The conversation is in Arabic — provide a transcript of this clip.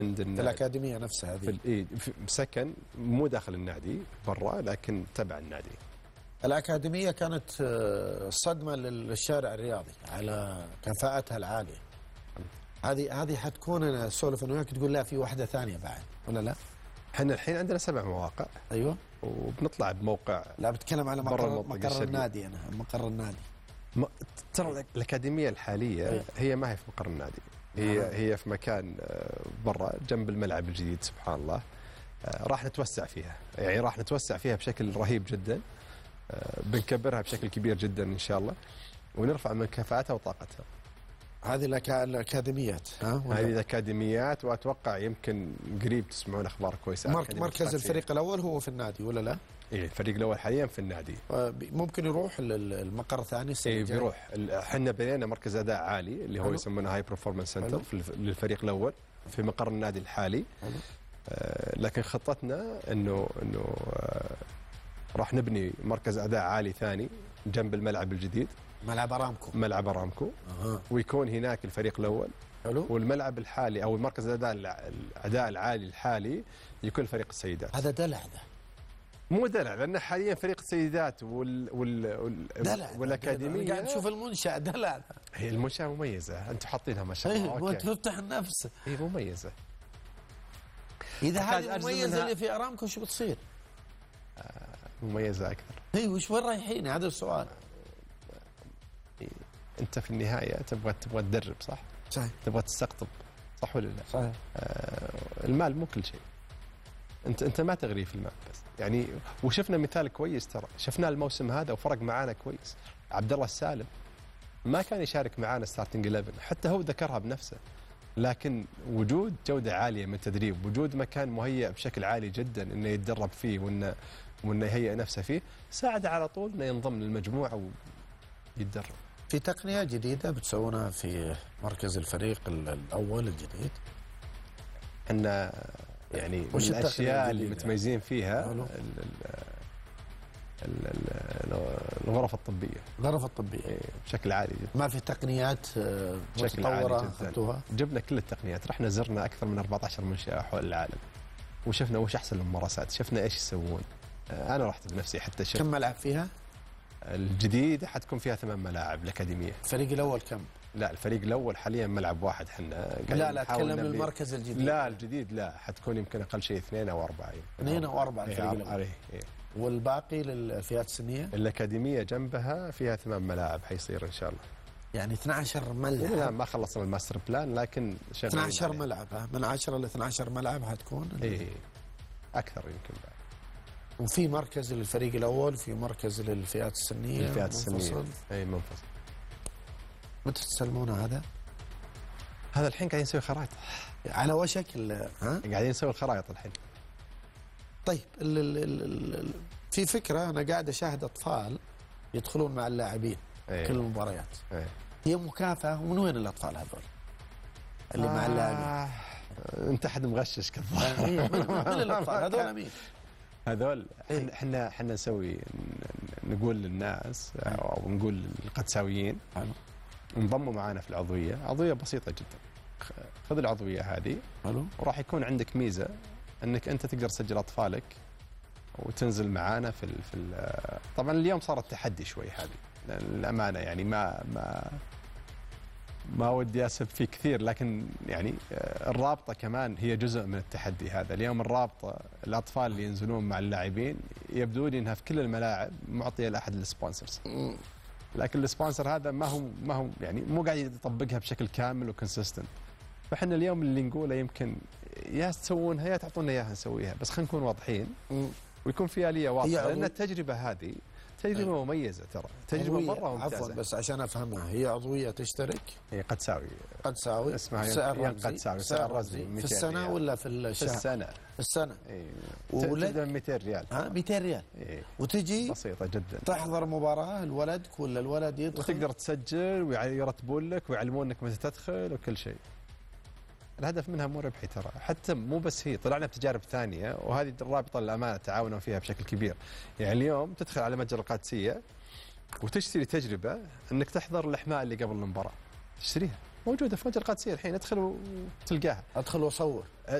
عند في الأكاديمية نفسها هذه في سكن مو داخل النادي، برا لكن تبع النادي. الأكاديمية كانت صدمة للشارع الرياضي على كفاءتها العالية. هذه حتكون، أنا أسولف أنا وياك تقول لا في واحدة ثانية بعد ولا لا؟ احنا الحين عندنا 7 مواقع. أيوه. وبنطلع بموقع. لا بتكلم على مقر النادي. أنا مقر النادي. ترى الأكاديمية الحالية أيوه. هي ما هي في مقر النادي، هي في مكان برا جنب الملعب الجديد. سبحان الله. راح نتوسع فيها، يعني راح نتوسع فيها بشكل رهيب جدا. بنكبرها بشكل كبير جدا إن شاء الله، ونرفع من كفاءتها وطاقتها. هذه الأكاديميات. هذه الأكاديميات، وأتوقع يمكن قريب تسمعون أخبار كويسة. مركز الفريق الأول هو في النادي ولا لا؟ إيه، الفريق الأول حاليا في النادي. ممكن يروح المقر الثاني السنة الجاية؟ بيروح. احنا بنينا مركز أداء عالي اللي هو يسمونه هاي برفورمانس سنتر للفريق الأول في مقر النادي الحالي. لكن خطتنا إنه راح نبني مركز أداء عالي ثاني جنب الملعب الجديد، ملعب أرامكو. ويكون هناك الفريق الأول. حلو. والملعب الحالي أو المركز الأداء العالي الحالي يكون فريق السيدات. هذا دلع ده. مو دلع، لأن حاليا فريق السيدات والأكاديمية قاعد نشوف المنشأة دلع. هي المنشأة مميزة، أنتم حاطينها ما شاء الله. أنت تفتح النفس. هي مميزة. إذا هذه مميزة اللي في أرامكو شو بتصير؟ مميزة أكثر. وش وين رايحين؟ هذا السؤال. أنت في النهاية تبغى تدرب، صح؟ صحيح. تبغى تستقطب، صح ولا لا؟ صحيح. المال مو كل شيء. أنت ما تغري في المال بس، يعني. وشفنا مثال كويس، ترى شفناه الموسم هذا وفرق معانا كويس. عبد الله السالم ما كان يشارك معانا ستارتنج 11، حتى هو ذكرها بنفسه. لكن وجود جودة عالية من التدريب، وجود مكان مهيأ بشكل عالي جدا انه يتدرب فيه وانه يهيئ نفسه فيه، ساعد على طول انه ينضم للمجموعة ويتدرب. في تقنية جديدة بتسوونها في مركز الفريق الأول الجديد؟ احنا يعني من الأشياء اللي متميزين فيها الغرف الطبية بشكل عالي جدا. ما في تقنيات متطورة خدتوها؟ جبنا كل التقنيات، رحنا زرنا أكثر من 14 منشأة حول العالم، وشفنا وش أحسن الممارسات، شفنا إيش يسوون. أنا رحت بنفسي حتى شفت. كم ملعب فيها؟ الجديد حتكون فيها 8 ملاعب الأكاديمية. الفريق الأول كم؟ لا، الفريق الأول حاليا ملعب واحد. حنا لا أتكلم المركز الجديد. لا، الجديد لا، حتكون يمكن أقل شيء 2 أو 4. 2 أو 4 الفريق الأول. والباقي للفئات السنية؟ الأكاديمية جنبها فيها 8 ملاعب حيصير إن شاء الله. يعني 12 ملعب. لا، ما خلصنا الماستر بلان، لكن 12 ملعب. من 10 ل 12 ملعب حتكون. أكثر يمكن بعد. وفي مركز للفريق الأول، في مركز للفئات السنية. منفصل. منفصل. متى تستلمونه هذا؟ هذا الحين قاعدين نسوي خرائط. على وشك قاعدين نسوي الخرائط الحين. طيب في فكرة، أنا قاعد أشاهد أطفال يدخلون مع اللاعبين كل المباريات. هي مكافأة. ومن وين الأطفال هذول اللي مع اللاعبين؟ أنت أحد مغشش كالظاهر. من الأطفال هذول مين؟ هذول احنا نسوي، نقول للناس او نقول للقدساويين انضموا معنا في العضويه. عضويه بسيطه جدا. خذ العضويه هذه وراح يكون عندك ميزه انك انت تقدر تسجل اطفالك وتنزل معانا في طبعا اليوم صار التحدي شوي هذه للامانه، يعني ما ودي اسب فيه كثير، لكن يعني الرابطه كمان هي جزء من التحدي هذا. اليوم الرابطه الاطفال اللي ينزلون مع اللاعبين يبدو لي انها في كل الملاعب معطيه لاحد السبونسرز، لكن السبونسر هذا ما هو يعني مو قاعد يطبقها بشكل كامل وكونسيستنت. فاحنا اليوم اللي نقوله يمكن يا تسوونها يا تعطونا اياها نسويها، بس خلينا نكون واضحين ويكون في آلية واضحة، لأن التجربة هذه تجربة مميزة، ترى تجربة مرة ممتازة. عفوا بس عشان أفهمها، هي عضوية تشترك؟ هي قد تساوي اسمها سعر رمزي في السنة ولا في الشهر؟ في السنة. تبدأ 200 ريال. 200 ريال. وتجي بسيطة جدا، تحضر مباراة لولدك ولا الولد يدخل، وتقدر تسجل ويرتبون لك ويعلمونك متى تدخل وكل شيء. الهدف منها مو ربحي ترى، حتى مو بس هي، طلعنا بتجارب ثانيه، وهذه الرابطه للامانه تعاونوا فيها بشكل كبير. يعني اليوم تدخل على متجر القادسيه وتشتري تجربه انك تحضر الاحماء اللي قبل المباراه، تشتريها موجوده في متجر القادسيه الحين، ادخل وتلقاها. ادخل واصور.